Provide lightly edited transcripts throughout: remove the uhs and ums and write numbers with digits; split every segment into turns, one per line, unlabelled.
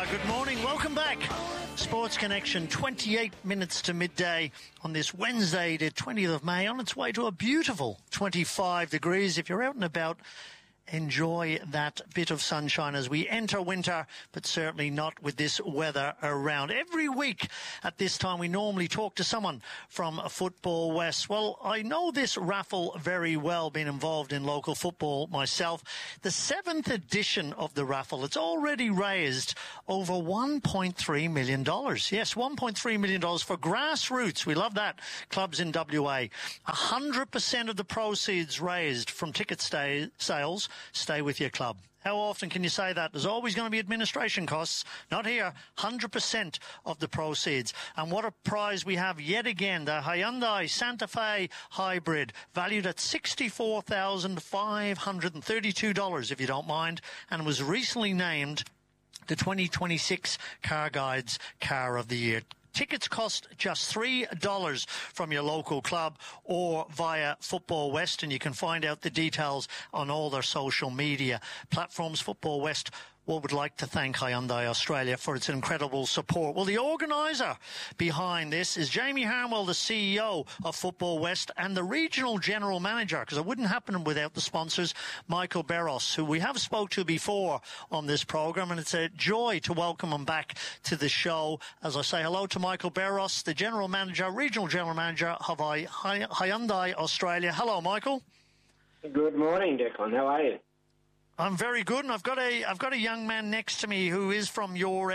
Good morning. Welcome back. Sports Connection, 28 minutes to midday on this Wednesday, the 20th of May, on its way to a beautiful 25 degrees. If you're out and about, enjoy that bit of sunshine as we enter winter, but certainly not with this weather around. Every week at this time, we normally talk to someone from Football West. Well, I know this raffle very well, being involved in local football myself. The 7th edition of the raffle, it's already raised over $1.3 million. Yes, $1.3 million for grassroots. We love that. Clubs in WA. 100% of the proceeds raised from ticket sales stay with your club. How often can you say that? There's always going to be administration costs. Not here. 100% of the proceeds. And what a prize we have yet again. The Hyundai Santa Fe Hybrid, valued at $64,532, if you don't mind, and was recently named the 2026 Car Guide's Car of the Year. Tickets cost just $3 from your local club or via Football West, and you can find out the details on all their social media platforms. Football West would like to thank Hyundai Australia for its incredible support. Well, the organiser behind this is Jamie Harnwell, the CEO of Football West, and the regional general manager, because it wouldn't happen without the sponsors, Michael Barros, who we have spoke to before on this programme, and it's a joy to welcome him back to the show. As I say hello to Michael Barros, the general manager, regional general manager of Hyundai Australia. Hello, Michael.
Good morning, Declan. How are you?
I'm very good, and I've got a young man next to me who is from your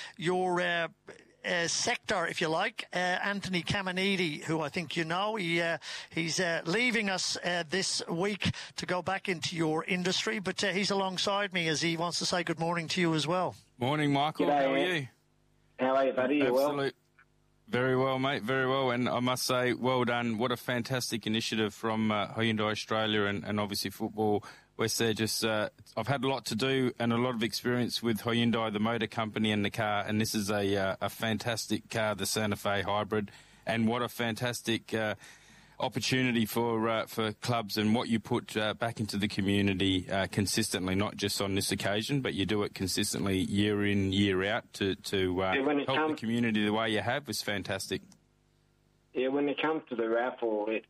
sector, if you like, Anthony Caminiti, who I think you know. He's leaving us this week to go back into your industry, but he's alongside me as he wants to say good morning to you as well.
Morning, Michael.
G'day,
how are you?
How are you, buddy? You well?
Very well, mate. Very well. And I must say, well done. What a fantastic initiative from Hyundai Australia and obviously Football West there. I've had a lot to do and a lot of experience with Hyundai, the motor company, and the car. And this is a fantastic car, the Santa Fe Hybrid. And what a fantastic opportunity for clubs and what you put back into the community consistently, not just on this occasion, but you do it consistently year in, year out to help the community the way you have is fantastic.
Yeah, when it comes to the raffle, it's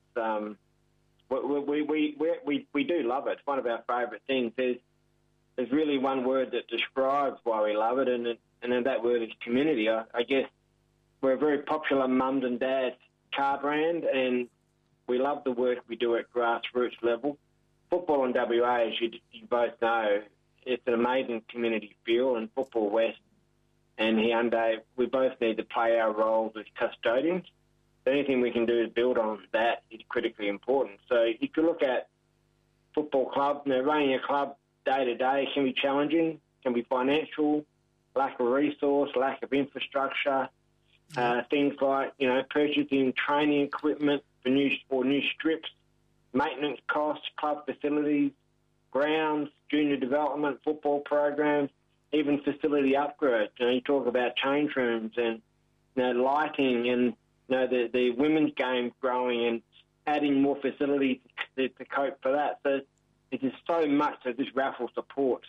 we do love it. It's one of our favourite things. There's really one word that describes why we love it, and that word is community. I guess we're a very popular mums and dads car brand, and we love the work we do at grassroots level. Football in WA, as you both know, it's an amazing community feel, and Football West and Hyundai, we both need to play our roles as custodians. Anything we can do to build on that is critically important. So if you look at football clubs, running a club day to day can be challenging, can be financial, lack of resource, lack of infrastructure, things like purchasing training equipment for new strips, maintenance costs, club facilities, grounds, junior development, football programs, even facility upgrades. You talk about change rooms and lighting and the women's game growing and adding more facilities to cope for that. So it is so much that this raffle supports.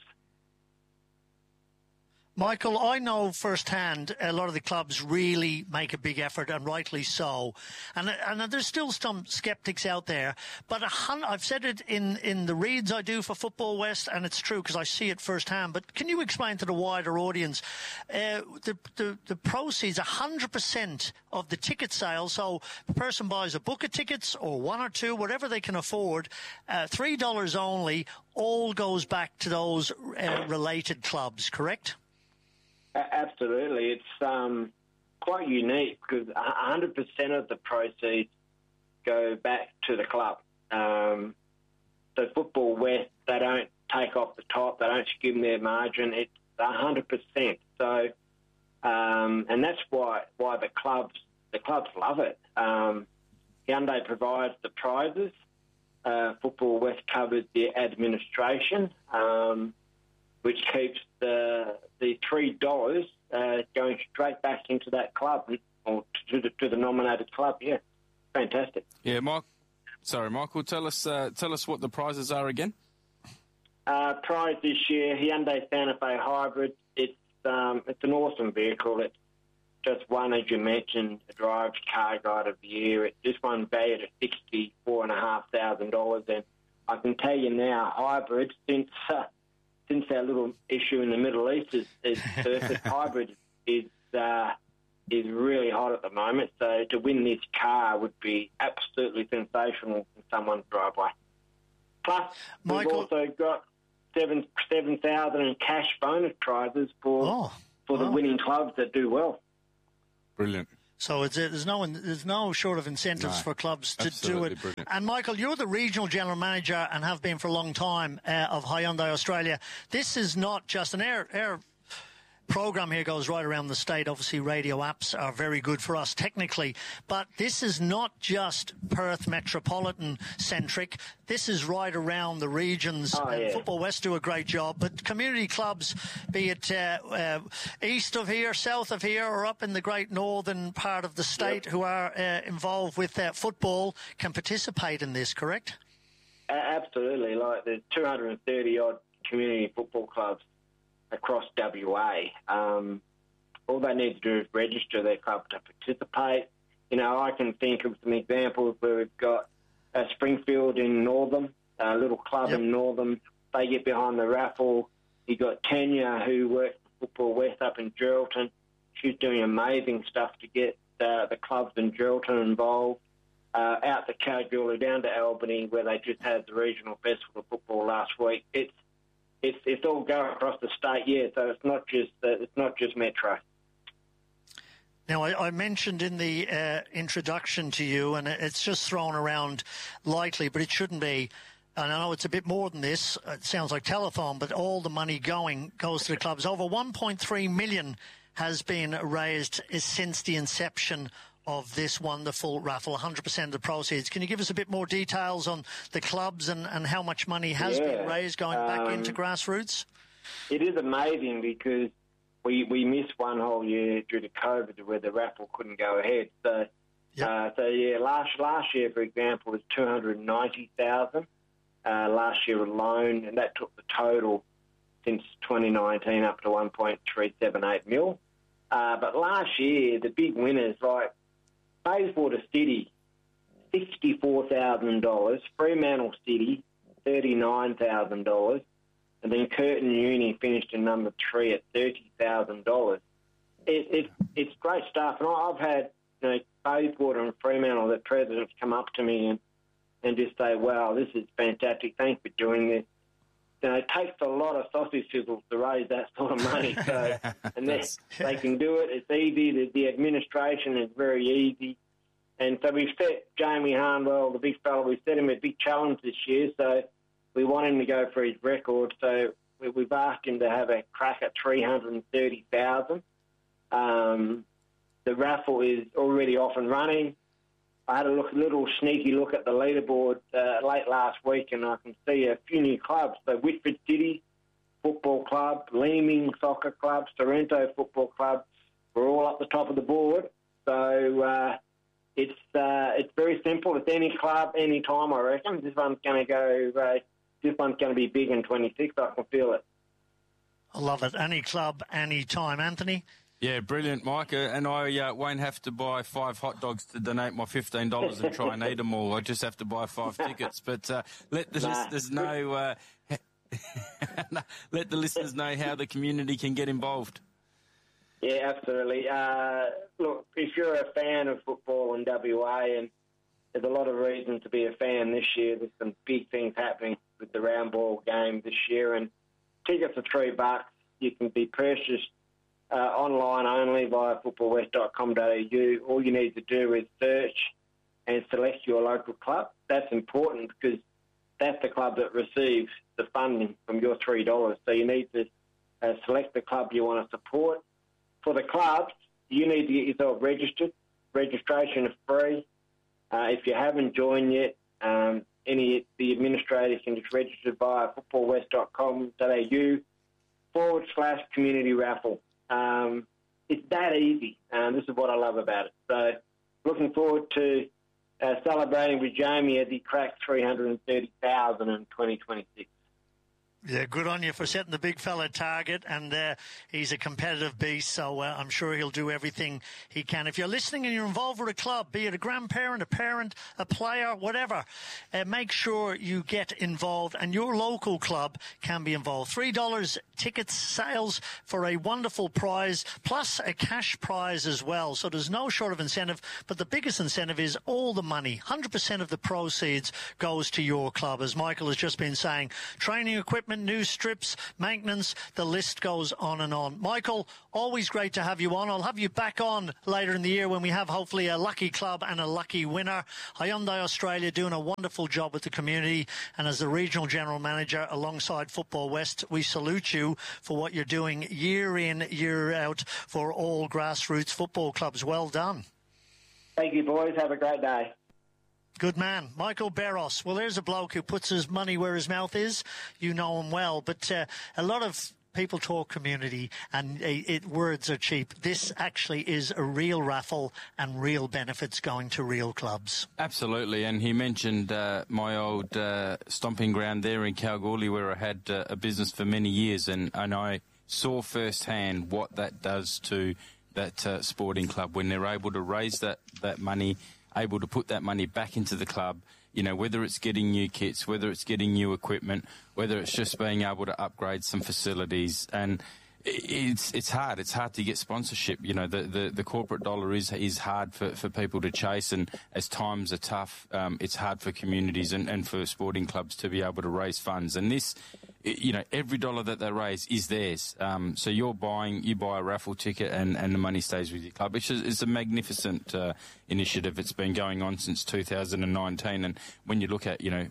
Michael, I know firsthand a lot of the clubs really make a big effort, and rightly so. And there's still some sceptics out there. But I've said it in the reads I do for Football West, and it's true because I see it firsthand. But can you explain to the wider audience the proceeds, 100% of the ticket sales? So the person buys a book of tickets or one or two, whatever they can afford, $3 only, all goes back to those related clubs, correct?
Absolutely. It's quite unique because 100% of the proceeds go back to the club. So Football West, they don't take off the top, they don't skim their margin. It's 100%. So, and that's why the clubs love it. Hyundai provides the prizes. Football West covers the administration, which keeps the $3 going straight back into that club or to the nominated club. Yeah, fantastic.
Yeah, Michael, tell us what the prizes are again.
Prize this year, Hyundai Santa Fe Hybrid. It's it's an awesome vehicle. It's just won, as you mentioned, a Drives Car Guide of the Year. It just won valued at $64,500, and I can tell you now, hybrid, since our little issue in the Middle East is surfaced, hybrid is really hot at the moment. So to win this car would be absolutely sensational in someone's driveway. Plus, Michael, we've also got 7,000 in cash bonus prizes for the winning clubs that do well.
Brilliant.
So there's no short of incentives for clubs to do it.
Brilliant.
And Michael, you're the regional general manager and have been for a long time of Hyundai Australia. This is not just an air program here goes right around the state. Obviously, radio apps are very good for us technically, but this is not just Perth metropolitan centric. This is right around the regions. Football West do a great job, but community clubs, be it east of here, south of here, or up in the great northern part of the state who are involved with football can participate in this, correct?
Absolutely. Like there's 230 odd community football clubs across WA. All they need to do is register their club to participate. You know, I can think of some examples where we've got Springfield in Northam, a little club in Northam. They get behind the raffle. You've got Tanya, who works for Football West up in Geraldton. She's doing amazing stuff to get the clubs in Geraldton involved. Out to Kalgoorlie, down to Albany, where they just had the regional festival of football last week. It's all going across the state, so it's not just Metro.
Now, I mentioned in the introduction to you, and it's just thrown around lightly, but it shouldn't be. And I know it's a bit more than this. It sounds like telethon, but all the money goes to the clubs. Over 1.3 million has been raised since the inception of this wonderful raffle, 100% of the proceeds. Can you give us a bit more details on the clubs and how much money has been raised going back into grassroots?
It is amazing because we missed one whole year due to COVID where the raffle couldn't go ahead. So, last year, for example, was 290,000 last year alone, and that took the total since 2019 up to 1.378 mil. But last year, the big winners like Bayswater City, $64,000, Fremantle City, $39,000, and then Curtin Uni finished in number 3 at $30,000. It's great stuff, and I've had Bayswater and Fremantle, the presidents, come up to me and just say, "Wow, this is fantastic. Thanks for doing this." It takes a lot of sausage sizzles to raise that sort of money, so and they can do it. It's easy. The administration is very easy, and so we've set Jamie Harnwell, the big fella, we've set him a big challenge this year. So we want him to go for his record. So we've asked him to have a crack at 330,000. The raffle is already off and running. I had a little sneaky look at the leaderboard late last week, and I can see a few new clubs. So Whitford City Football Club, Leeming Soccer Club, Sorrento Football Club, we're all up the top of the board. So it's very simple. It's any club, any time, I reckon. This one's going to be big in 26. I can feel it.
I love it. Any club, any time. Anthony?
Yeah, brilliant, Mike. And I won't have to buy 5 hot dogs to donate my $15 and try and eat them all. I just have to buy 5 tickets. But let the listeners know. Let the listeners know how the community can get involved.
Yeah, absolutely. Look, if you're a fan of football in WA, and there's a lot of reasons to be a fan this year. There's some big things happening with the round ball game this year, and tickets are $3. You can be purchased online only via footballwest.com.au. All you need to do is search and select your local club. That's important because that's the club that receives the funding from your $3. So you need to select the club you want to support. For the clubs, you need to get yourself registered. Registration is free. If you haven't joined yet, the administrators can just register via footballwest.com.au/community raffle. It's that easy. This is what I love about it. So looking forward to celebrating with Jamie as he cracks 330,000 in 2026.
Yeah, good on you for setting the big fella target, and he's a competitive beast, so I'm sure he'll do everything he can. If you're listening and you're involved with a club, be it a grandparent, a parent, a player, whatever, make sure you get involved, and your local club can be involved. $3 tickets sales for a wonderful prize, plus a cash prize as well. So there's no short of incentive, but the biggest incentive is all the money. 100% of the proceeds goes to your club. As Michael has just been saying, training equipment, new strips, maintenance, the list goes on and on. Michael, always great to have you on. I'll have you back on later in the year when we have hopefully a lucky club and a lucky winner. Hyundai Australia doing a wonderful job with the community, and as the regional general manager alongside Football West, we salute you for what you're doing year in, year out for all grassroots football clubs. Well done.
Thank you, boys. Have a great day.
Good man. Michael Barros. Well, there's a bloke who puts his money where his mouth is. You know him well. But a lot of people talk community and words are cheap. This actually is a real raffle and real benefits going to real clubs.
Absolutely. And he mentioned my old stomping ground there in Kalgoorlie, where I had a business for many years. And I saw firsthand what that does to that sporting club when they're able to raise that money, able to put that money back into the club, you know, whether it's getting new kits, whether it's getting new equipment, whether it's just being able to upgrade some facilities. And it's hard. It's hard to get sponsorship. You know, the corporate dollar is hard for people to chase, and as times are tough, it's hard for communities and for sporting clubs to be able to raise funds. And this, you know, every dollar that they raise is theirs. So you buy a raffle ticket and the money stays with your club. It's a magnificent initiative. It's been going on since 2019. And when you look at, you know,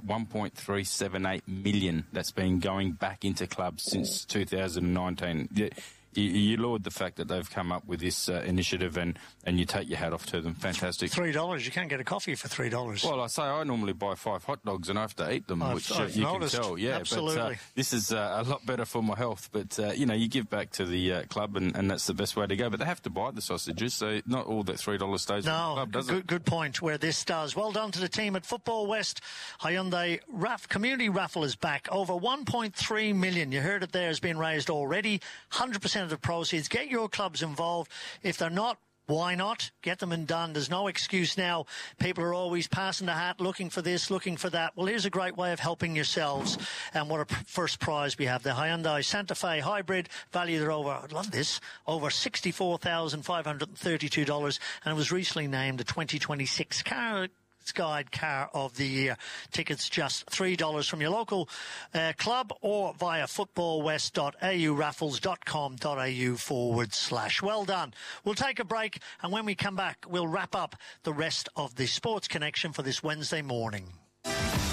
1.378 million that's been going back into clubs since 2019, you laud the fact that they've come up with this initiative, and you take your hat off to them. Fantastic.
$3. You can't get a coffee for $3.
Well, I normally buy 5 hot dogs and I have to eat them, which you
noticed.
Can tell. Yeah,
absolutely.
But this is a lot better for my health. But, you know, you give back to the club, and that's the best way to go. But they have to buy the sausages, so not all that $3 stays with the club, does it?
Good point where this does. Well done to the team at Football West. Hyundai Community Raffle is back. Over $1.3 million. You heard it there has been raised already. 100% of the proceeds. Get your clubs involved. If they're not, why not? Get them and done. There's no excuse now. People are always passing the hat, looking for this, looking for that. Well, here's a great way of helping yourselves. And what a first prize we have. The Hyundai Santa Fe Hybrid, valued at over, I love this, over $64,532. And it was recently named the 2026 Guide Car of the Year. Tickets just $3 from your local club or via footballwest.au, raffles.com.au/. Well done. We'll take a break, and when we come back, we'll wrap up the rest of the Sports Connection for this Wednesday morning.
The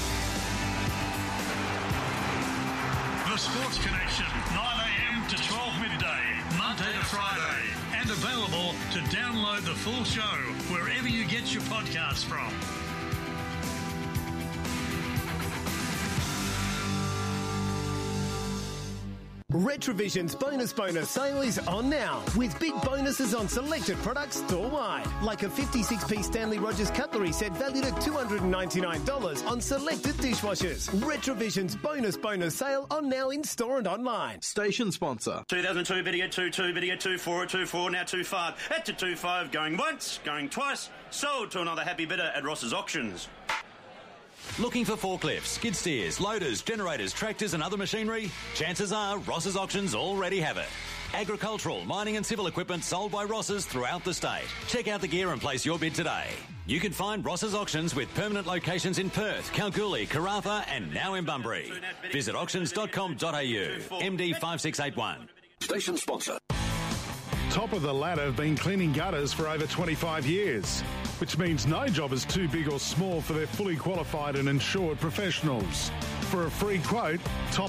Sports Connection, 9 a.m. to 12 midday, Monday to Friday, and available to download the full show wherever you get your podcasts from.
Retrovision's bonus sale is on now, with big bonuses on selected products store-wide, like a 56-piece Stanley Rogers cutlery set valued at $299 on selected dishwashers. Retrovision's bonus sale on now in store and online.
Station sponsor.
2002 video 22, video 24, 24, now 25. At to 25, going once, going twice, sold to another happy bidder at Ross's Auctions.
Looking for forklifts, skid steers, loaders, generators, tractors and other machinery? Chances are Ross's Auctions already have it. Agricultural, mining and civil equipment sold by Ross's throughout the state. Check out the gear and place your bid today. You can find Ross's Auctions with permanent locations in Perth, Kalgoorlie, Karratha and now in Bunbury. Visit auctions.com.au. MD 5681.
Station sponsor.
Top of the Ladder have been cleaning gutters for over 25 years, which means no job is too big or small for their fully qualified and insured professionals. For a free quote,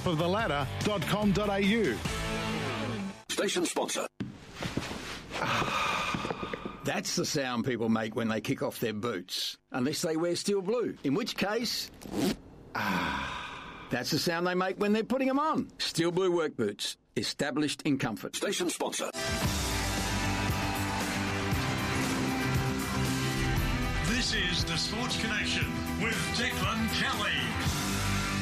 topoftheladder.com.au.
Station sponsor.
That's the sound people make when they kick off their boots, unless they wear steel blue, in which case, that's the sound they make when they're putting them on. Steel blue work boots, established in comfort.
Station sponsor.
This is the Sports Connection with Declan Kelly.